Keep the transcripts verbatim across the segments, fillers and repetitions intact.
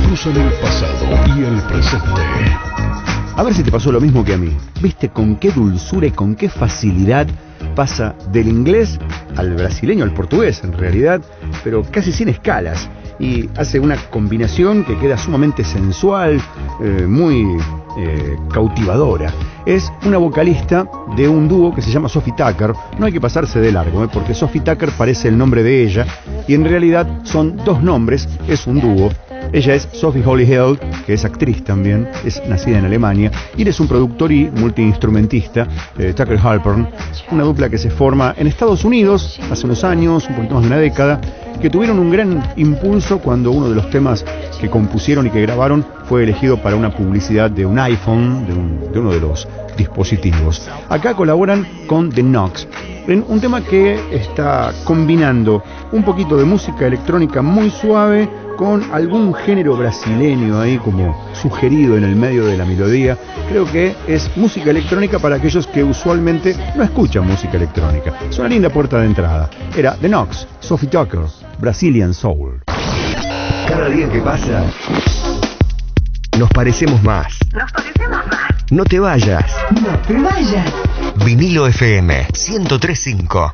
cruzan el pasado y el presente. A ver si te pasó lo mismo que a mí. ¿Viste con qué dulzura y con qué facilidad pasa del inglés al brasileño, al portugués en realidad, pero casi sin escalas? Y hace una combinación que queda sumamente sensual, eh, muy eh, cautivadora. Es una vocalista de un dúo que se llama Sophie Tucker. No hay que pasarse de largo, ¿eh? Porque Sophie Tucker parece el nombre de ella y en realidad son dos nombres, es un dúo. Ella es Sophie Holyheld, que es actriz también, es nacida en Alemania, y él es un productor y multiinstrumentista, eh, Tucker Halpern, una dupla que se forma en Estados Unidos hace unos años, un poquito más de una década, que tuvieron un gran impulso cuando uno de los temas que compusieron y que grabaron fue elegido para una publicidad de un iPhone, de, un, de uno de los dispositivos. Acá colaboran con The Knocks, en un tema que está combinando un poquito de música electrónica muy suave con algún género brasileño ahí como sugerido en el medio de la melodía. Creo que es música electrónica para aquellos que usualmente no escuchan música electrónica. Es una linda puerta de entrada. Era The Knocks, Sophie Tucker, Brazilian Soul. Cada día que pasa, nos parecemos más. Nos parecemos más. No te vayas. No te vayas. Vinilo F M ciento tres punto cinco.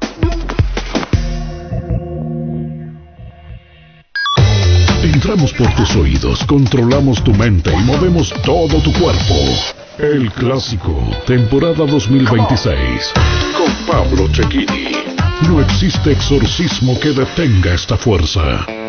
Entramos por tus oídos, controlamos tu mente y movemos todo tu cuerpo. El Clásico, temporada dos mil veintiséis, con Pablo Cecchini. No existe exorcismo que detenga esta fuerza.